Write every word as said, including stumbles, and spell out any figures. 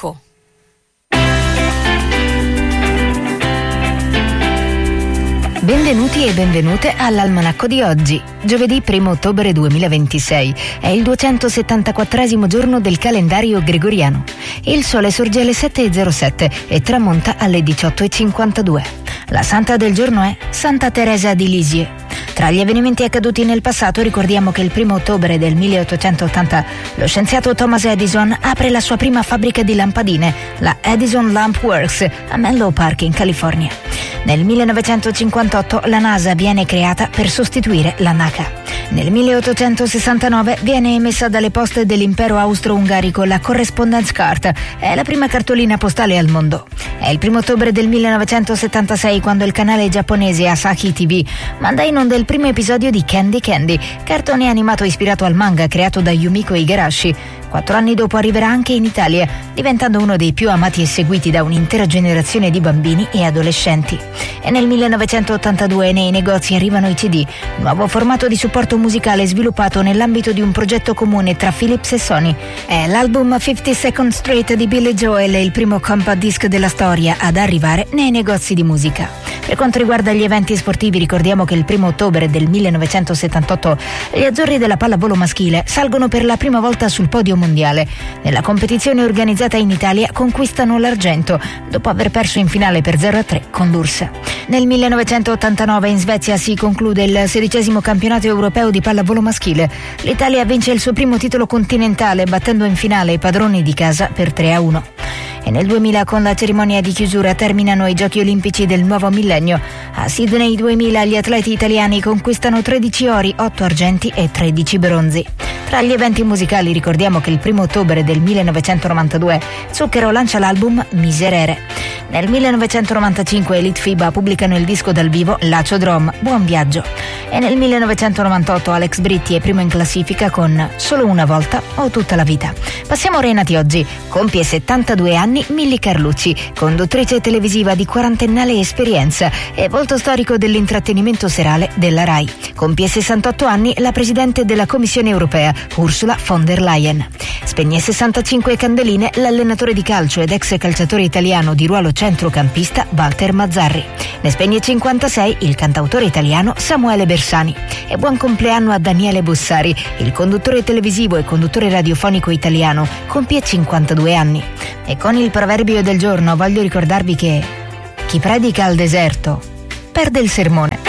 Almanacco. Benvenuti e benvenute all'Almanacco di oggi, giovedì primo ottobre duemilaventisei. È il duecentosettantaquattresimo giorno del calendario gregoriano. Il sole sorge alle sette e zero sette e tramonta alle diciotto e cinquantadue. La santa del giorno è Santa Teresa di Lisieux. Tra gli avvenimenti accaduti nel passato ricordiamo che il primo ottobre del milleottocentottanta lo scienziato Thomas Edison apre la sua prima fabbrica di lampadine, la Edison Lamp Works, a Menlo Park in California. Nel millenovecentocinquantotto la NASA viene creata per sostituire la NACA. Nel milleottocentosessantanove viene emessa dalle poste dell'impero austro-ungarico la Correspondence Card, è la prima cartolina postale al mondo. È il primo ottobre del millenovecentosettantasei quando il canale giapponese Asahi ti vu manda in onda il primo episodio di Candy Candy, cartone animato ispirato al manga creato da Yumiko Igarashi. Quattro anni dopo arriverà anche in Italia, diventando uno dei più amati e seguiti da un'intera generazione di bambini e adolescenti. E nel millenovecentottantadue nei negozi arrivano i C D, nuovo formato di supporto musicale sviluppato nell'ambito di un progetto comune tra Philips e Sony. È l'album fifty-second Street di Billy Joel, il primo compact disc della storia ad arrivare nei negozi di musica. Per quanto riguarda gli eventi sportivi, ricordiamo che il primo ottobre del millenovecentosettantotto gli azzurri della pallavolo maschile salgono per la prima volta sul podio mondiale. Nella competizione organizzata in Italia conquistano l'argento dopo aver perso in finale per zero a tre con l'U R S S. Nel millenovecentottantanove in Svezia si conclude il sedicesimo campionato europeo di pallavolo maschile. L'Italia vince il suo primo titolo continentale battendo in finale i padroni di casa per tre a uno. E nel duemila con la cerimonia di chiusura terminano i Giochi Olimpici del nuovo millennio. A Sydney duemila gli atleti italiani conquistano tredici ori, otto argenti e tredici bronzi. Tra gli eventi musicali ricordiamo che il primo ottobre del millenovecentonovantadue Zucchero lancia l'album Miserere. Nel millenovecentonovantacinque Elite FIBA pubblicano il disco dal vivo Lacio Drum, Buon Viaggio. E nel millenovecentonovantotto Alex Britti è primo in classifica con Solo una volta o tutta la vita. Passiamo ora ai nati oggi. Compie settantadue anni Milly Carlucci, conduttrice televisiva di quarantennale esperienza e volto storico dell'intrattenimento serale della RAI. Compie sessantotto anni la presidente della Commissione Europea, Ursula von der Leyen. Spegne sessantacinque candeline l'allenatore di calcio ed ex calciatore italiano di ruolo centrocampista Walter Mazzarri. Ne spegne cinquantasei il cantautore italiano Samuele Bersani. E buon compleanno a Daniele Bossari, il conduttore televisivo e conduttore radiofonico italiano, compie cinquantadue anni. E con il proverbio del giorno voglio ricordarvi che chi predica al deserto perde il sermone.